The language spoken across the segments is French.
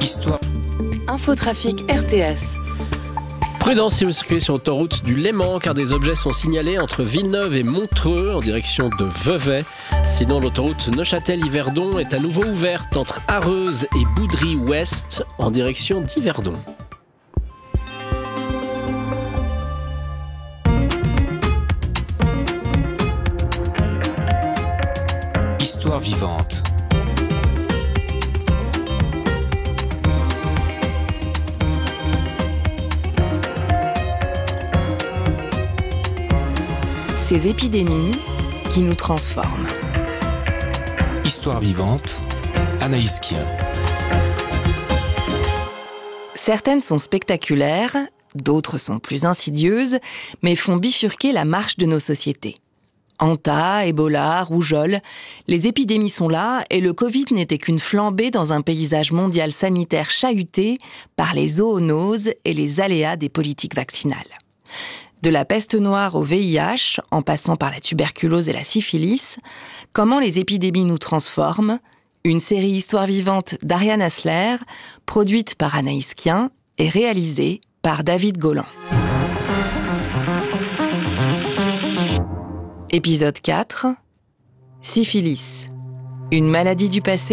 Histoire. Infotrafic RTS. Prudence si vous circulez sur l'autoroute du Léman, car des objets sont signalés entre Villeneuve et Montreux en direction de Vevey. Sinon, l'autoroute Neuchâtel-Yverdon est à nouveau ouverte entre Arreuse et Boudry-Ouest en direction d'Yverdon. Histoire vivante. Ces épidémies qui nous transforment. Histoire vivante, Anaïs Kien. Certaines sont spectaculaires, d'autres sont plus insidieuses, mais font bifurquer la marche de nos sociétés. Hanta, Ebola, rougeole, les épidémies sont là et le Covid n'était qu'une flambée dans un paysage mondial sanitaire chahuté par les zoonoses et les aléas des politiques vaccinales. De la peste noire au VIH, en passant par la tuberculose et la syphilis, comment les épidémies nous transforment, une série Histoire vivante d'Ariane Asler, produite par Anaïs Kien et réalisée par David Golan. Épisode 4. Syphilis. Une maladie du passé ?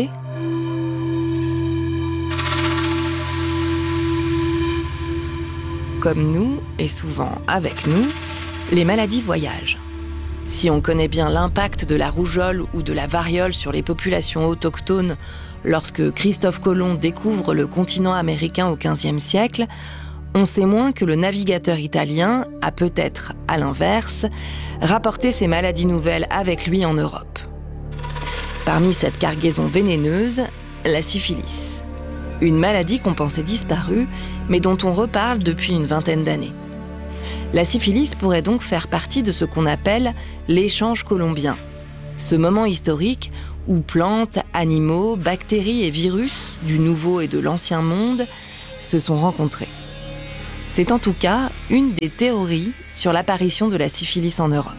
Comme nous, et souvent avec nous, les maladies voyagent. Si on connaît bien l'impact de la rougeole ou de la variole sur les populations autochtones lorsque Christophe Colomb découvre le continent américain au XVe siècle, on sait moins que le navigateur italien a peut-être, à l'inverse, rapporté ces maladies nouvelles avec lui en Europe. Parmi cette cargaison vénéneuse, la syphilis. Une maladie qu'on pensait disparue, mais dont on reparle depuis une vingtaine d'années. La syphilis pourrait donc faire partie de ce qu'on appelle l'échange colombien. Ce moment historique où plantes, animaux, bactéries et virus du Nouveau et de l'Ancien Monde se sont rencontrés. C'est en tout cas une des théories sur l'apparition de la syphilis en Europe.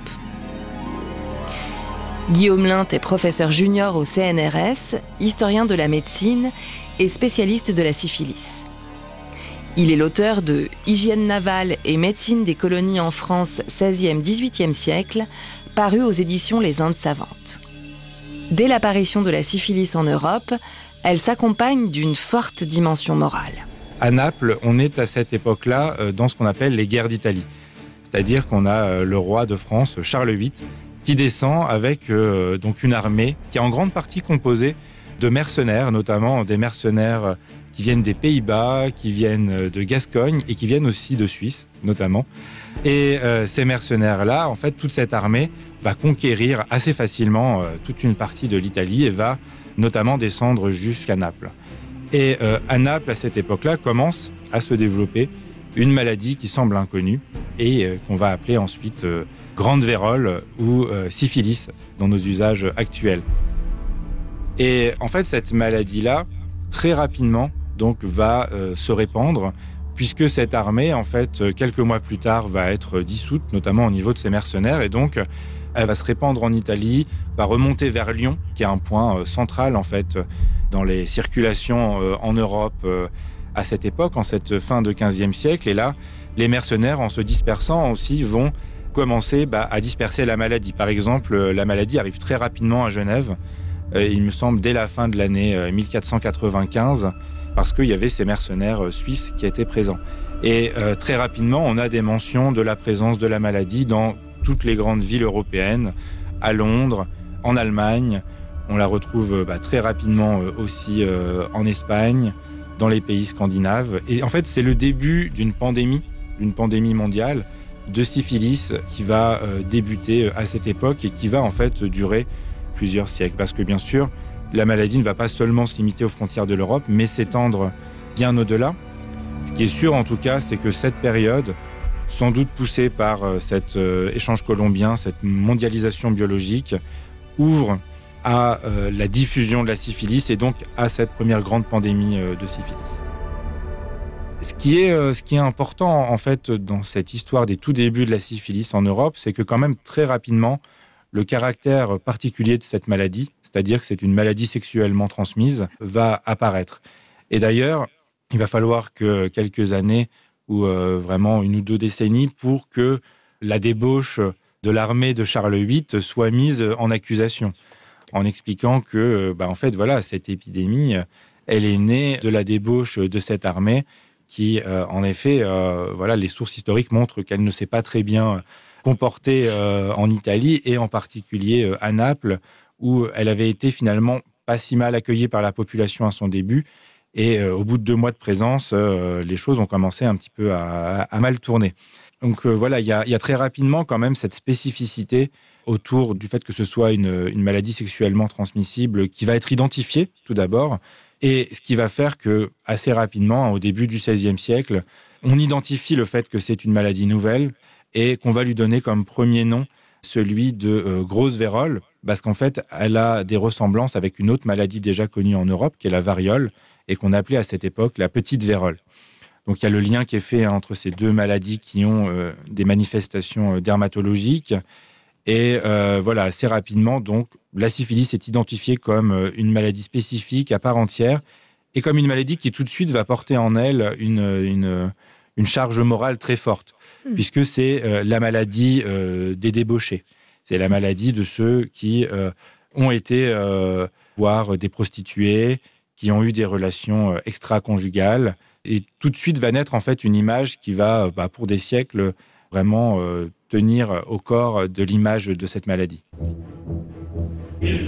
Guillaume Lint est professeur junior au CNRS, historien de la médecine et spécialiste de la syphilis. Il est l'auteur de « Hygiène navale et médecine des colonies en France 16e-18e siècle », paru aux éditions Les Indes savantes. Dès l'apparition de la syphilis en Europe, elle s'accompagne d'une forte dimension morale. À Naples, on est à cette époque-là dans ce qu'on appelle les guerres d'Italie. C'est-à-dire qu'on a le roi de France, Charles VIII, qui descend avec donc une armée qui est en grande partie composée de mercenaires, notamment des mercenaires qui viennent des Pays-Bas, qui viennent de Gascogne et qui viennent aussi de Suisse, notamment. Et ces mercenaires-là, en fait, toute cette armée va conquérir assez facilement toute une partie de l'Italie et va notamment descendre jusqu'à Naples. Et à Naples, à cette époque-là, commence à se développer une maladie qui semble inconnue et qu'on va appeler ensuite grande vérole ou syphilis dans nos usages actuels. Et en fait, cette maladie-là, très rapidement, donc, va se répandre, puisque cette armée, en fait, quelques mois plus tard, va être dissoute, notamment au niveau de ses mercenaires, et donc elle va se répandre en Italie, va remonter vers Lyon, qui est un point central, en fait, dans les circulations en Europe à cette époque, en cette fin de XVe siècle. Et là, les mercenaires, en se dispersant aussi, vont commencer à disperser la maladie. Par exemple, la maladie arrive très rapidement à Genève, il me semble dès la fin de l'année 1495, parce qu'il y avait ces mercenaires suisses qui étaient présents. Et très rapidement, on a des mentions de la présence de la maladie dans toutes les grandes villes européennes, à Londres, en Allemagne. On la retrouve très rapidement aussi en Espagne, dans les pays scandinaves. Et en fait, c'est le début d'une pandémie mondiale de syphilis qui va débuter à cette époque et qui va en fait durer plusieurs siècles. Parce que bien sûr, la maladie ne va pas seulement se limiter aux frontières de l'Europe, mais s'étendre bien au-delà. Ce qui est sûr en tout cas, c'est que cette période, sans doute poussée par cet échange colombien, cette mondialisation biologique, ouvre à la diffusion de la syphilis et donc à cette première grande pandémie de syphilis. Ce qui est important en fait dans cette histoire des tout débuts de la syphilis en Europe, c'est que quand même très rapidement, le caractère particulier de cette maladie, c'est-à-dire que c'est une maladie sexuellement transmise, va apparaître. Et d'ailleurs, il va falloir que quelques années ou vraiment 1 ou 2 décennies pour que la débauche de l'armée de Charles VIII soit mise en accusation, en expliquant que, en fait, voilà, cette épidémie, elle est née de la débauche de cette armée qui, en effet, les sources historiques montrent qu'elle ne s'est pas très bien comportée en Italie et en particulier à Naples, où elle avait été finalement pas si mal accueillie par la population à son début. Et au bout de 2 mois de présence, les choses ont commencé un petit peu à mal tourner. Donc il y a très rapidement quand même cette spécificité autour du fait que ce soit une maladie sexuellement transmissible qui va être identifiée tout d'abord, et ce qui va faire que assez rapidement, au début du XVIe siècle, on identifie le fait que c'est une maladie nouvelle et qu'on va lui donner comme premier nom celui de grosse vérole, parce qu'en fait, elle a des ressemblances avec une autre maladie déjà connue en Europe, qui est la variole, et qu'on appelait à cette époque la petite vérole. Donc il y a le lien qui est fait entre ces 2 maladies qui ont des manifestations dermatologiques. Et assez rapidement, donc, la syphilis est identifiée comme une maladie spécifique à part entière, et comme une maladie qui tout de suite va porter en elle une charge morale très forte, puisque c'est la maladie des débauchés. C'est la maladie de ceux qui ont été voir des prostituées, qui ont eu des relations extra-conjugales. Et tout de suite va naître en fait une image qui va, pour des siècles, vraiment tenir au corps de l'image de cette maladie. Il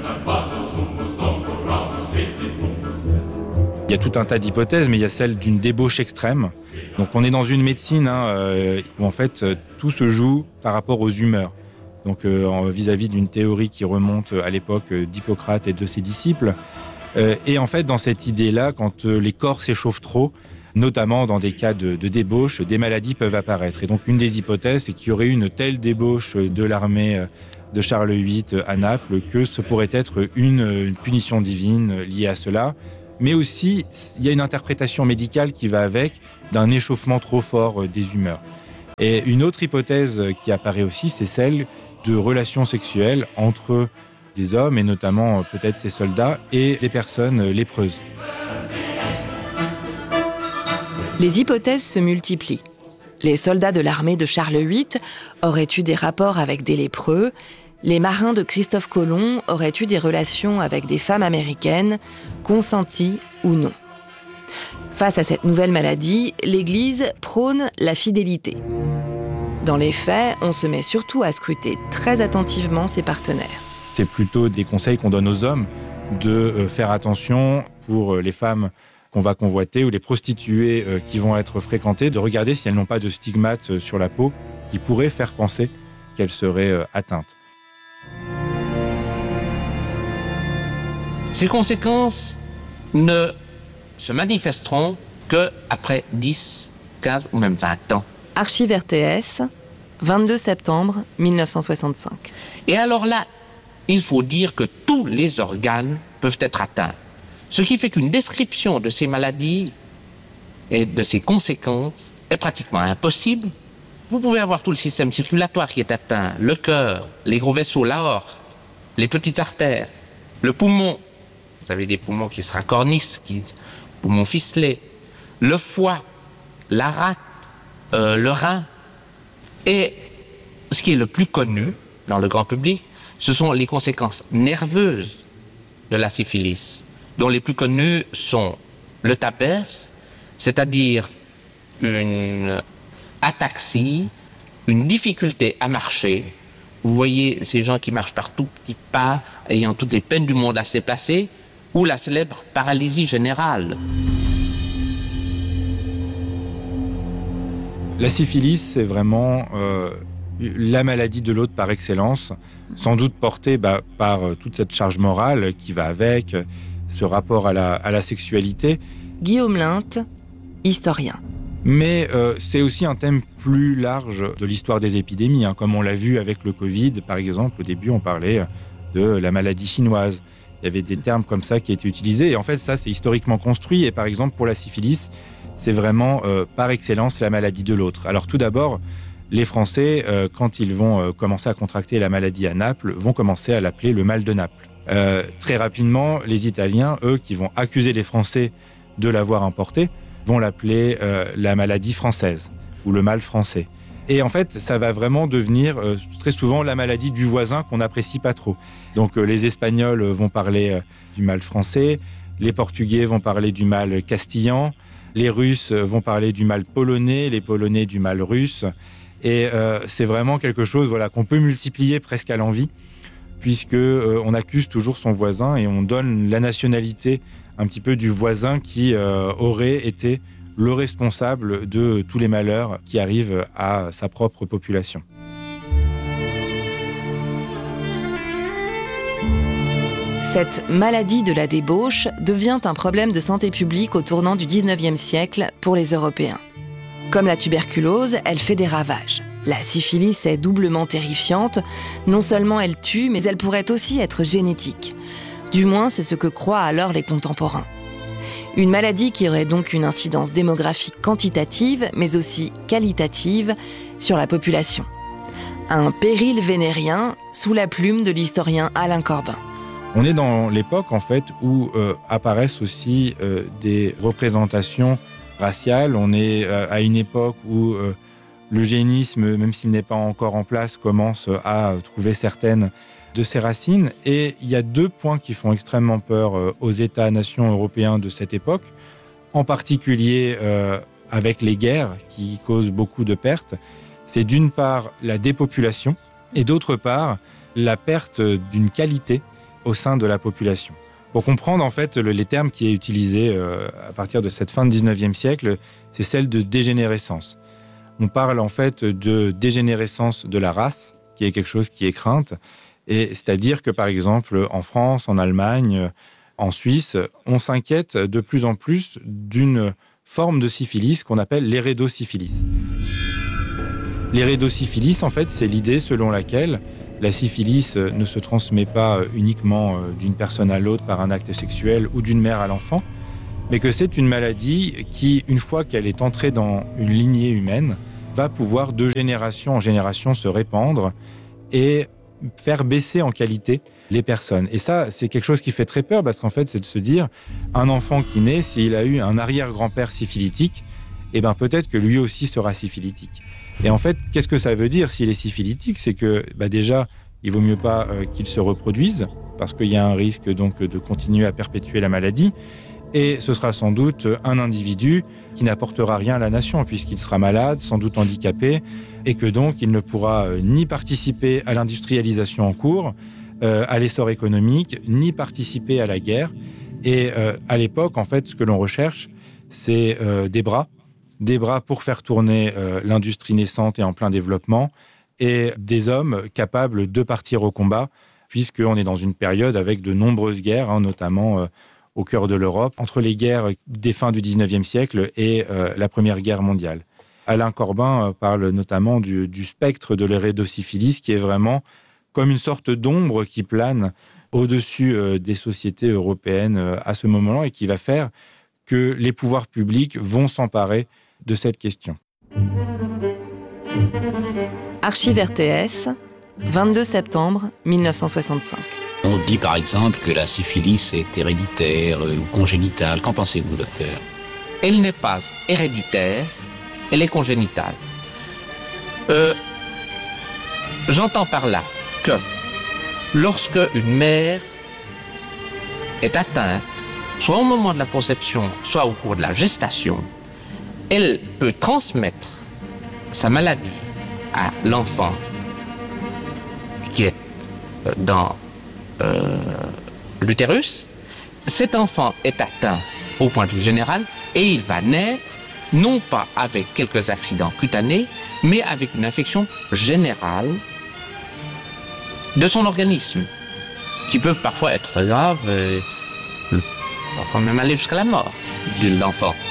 y a tout un tas d'hypothèses, mais il y a celle d'une débauche extrême. Donc on est dans une médecine où en fait tout se joue par rapport aux humeurs. Donc vis-à-vis d'une théorie qui remonte à l'époque d'Hippocrate et de ses disciples. Et en fait, dans cette idée-là, quand les corps s'échauffent trop, notamment dans des cas de débauche, des maladies peuvent apparaître. Et donc, une des hypothèses, c'est qu'il y aurait eu une telle débauche de l'armée de Charles VIII à Naples que ce pourrait être une punition divine liée à cela. Mais aussi, il y a une interprétation médicale qui va avec d'un échauffement trop fort des humeurs. Et une autre hypothèse qui apparaît aussi, c'est celle de relations sexuelles entre des hommes, et notamment peut-être ces soldats, et des personnes lépreuses. Les hypothèses se multiplient. Les soldats de l'armée de Charles VIII auraient eu des rapports avec des lépreux, les marins de Christophe Colomb auraient eu des relations avec des femmes américaines, consenties ou non. Face à cette nouvelle maladie, l'Église prône la fidélité. Dans les faits, on se met surtout à scruter très attentivement ses partenaires. C'est plutôt des conseils qu'on donne aux hommes de faire attention pour les femmes qu'on va convoiter ou les prostituées qui vont être fréquentées, de regarder si elles n'ont pas de stigmates sur la peau qui pourraient faire penser qu'elles seraient atteintes. Ces conséquences ne se manifesteront qu'après 10, 15 ou même 20 ans. Archives RTS, 22 septembre 1965. Et alors là, il faut dire que tous les organes peuvent être atteints. Ce qui fait qu'une description de ces maladies et de ses conséquences est pratiquement impossible. Vous pouvez avoir tout le système circulatoire qui est atteint, le cœur, les gros vaisseaux, l'aorte, les petites artères, le poumon. Vous avez des poumons qui se racornissent, poumons ficelés, le foie, la rate, le rein. Et ce qui est le plus connu dans le grand public, ce sont les conséquences nerveuses de la syphilis, dont les plus connues sont le TAPES, c'est-à-dire une ataxie, une difficulté à marcher. Vous voyez ces gens qui marchent par tout petits pas, ayant toutes les peines du monde à se déplacer, ou la célèbre paralysie générale. La syphilis, c'est vraiment la maladie de l'autre par excellence, sans doute portée par toute cette charge morale qui va avec, ce rapport à la sexualité. Guillaume Linte, historien. Mais c'est aussi un thème plus large de l'histoire des épidémies, comme on l'a vu avec le Covid, par exemple. Au début, on parlait de la maladie chinoise. Il y avait des termes comme ça qui étaient utilisés. Et en fait, ça, c'est historiquement construit. Et par exemple, pour la syphilis, c'est vraiment par excellence la maladie de l'autre. Alors tout d'abord, les Français, quand ils vont commencer à contracter la maladie à Naples, vont commencer à l'appeler le mal de Naples. Très rapidement, les Italiens, eux, qui vont accuser les Français de l'avoir importée vont l'appeler la maladie française ou le mal français. Et en fait, ça va vraiment devenir très souvent la maladie du voisin qu'on n'apprécie pas trop. Donc les Espagnols vont parler du mal français, les Portugais vont parler du mal castillan, les Russes vont parler du mal polonais, les Polonais du mal russe. Et c'est vraiment quelque chose qu'on peut multiplier presque à l'envi, puisque on accuse toujours son voisin et on donne la nationalité un petit peu du voisin qui aurait été le responsable de tous les malheurs qui arrivent à sa propre population. Cette maladie de la débauche devient un problème de santé publique au tournant du 19e siècle pour les Européens. Comme la tuberculose, elle fait des ravages. La syphilis est doublement terrifiante. Non seulement elle tue, mais elle pourrait aussi être génétique. Du moins, c'est ce que croient alors les contemporains. Une maladie qui aurait donc une incidence démographique quantitative, mais aussi qualitative, sur la population. Un péril vénérien sous la plume de l'historien Alain Corbin. On est dans l'époque, en fait, où apparaissent aussi des représentations raciales. On est à une époque où l'eugénisme, même s'il n'est pas encore en place, commence à trouver certaines de ses racines. Et il y a 2 points qui font extrêmement peur aux États-nations européens de cette époque, en particulier avec les guerres qui causent beaucoup de pertes. C'est d'une part la dépopulation et d'autre part la perte d'une qualité au sein de la population. Pour comprendre en fait les termes qui est utilisé à partir de cette fin du 19e siècle, c'est celle de dégénérescence. On parle en fait de dégénérescence de la race, qui est quelque chose qui est crainte, et c'est-à-dire que par exemple en France, en Allemagne, en Suisse, on s'inquiète de plus en plus d'une forme de syphilis qu'on appelle l'hérédosyphilis. L'hérédosyphilis, en fait, c'est l'idée selon laquelle la syphilis ne se transmet pas uniquement d'une personne à l'autre par un acte sexuel ou d'une mère à l'enfant, mais que c'est une maladie qui, une fois qu'elle est entrée dans une lignée humaine, va pouvoir de génération en génération se répandre et faire baisser en qualité les personnes. Et ça, c'est quelque chose qui fait très peur parce qu'en fait, c'est de se dire, un enfant qui naît, s'il a eu un arrière-grand-père syphilitique, eh ben peut-être que lui aussi sera syphilitique. Et en fait, qu'est-ce que ça veut dire s'il est syphilitique ? C'est que déjà, il vaut mieux pas qu'il se reproduise parce qu'il y a un risque donc de continuer à perpétuer la maladie. Et ce sera sans doute un individu qui n'apportera rien à la nation puisqu'il sera malade, sans doute handicapé, et que donc il ne pourra ni participer à l'industrialisation en cours, à l'essor économique, ni participer à la guerre. Et à l'époque, en fait, ce que l'on recherche, c'est des bras pour faire tourner l'industrie naissante et en plein développement, et des hommes capables de partir au combat, puisqu'on est dans une période avec de nombreuses guerres, notamment au cœur de l'Europe, entre les guerres des fins du 19e siècle et la Première Guerre mondiale. Alain Corbin parle notamment du spectre de l'hérédosyphilis, qui est vraiment comme une sorte d'ombre qui plane au-dessus des sociétés européennes à ce moment-là et qui va faire que les pouvoirs publics vont s'emparer de cette question. Archives RTS, 22 septembre 1965. On dit par exemple que la syphilis est héréditaire ou congénitale. Qu'en pensez-vous, docteur ? Elle n'est pas héréditaire, elle est congénitale. J'entends par là que lorsque une mère est atteinte, soit au moment de la conception, soit au cours de la gestation, elle peut transmettre sa maladie à l'enfant qui est dans l'utérus. Cet enfant est atteint au point de vue général et il va naître non pas avec quelques accidents cutanés, mais avec une infection générale de son organisme, qui peut parfois être grave, quand même aller jusqu'à la mort de l'enfant.